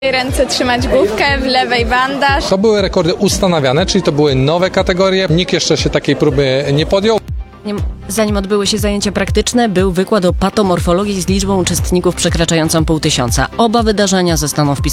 Ręce trzymać główkę, w lewej bandaż. To były rekordy ustanawiane, czyli to były nowe kategorie. Nikt jeszcze się takiej próby nie podjął. Zanim odbyły się zajęcia praktyczne, był wykład o patomorfologii z liczbą uczestników przekraczającą 500. Oba wydarzenia zostaną wpisane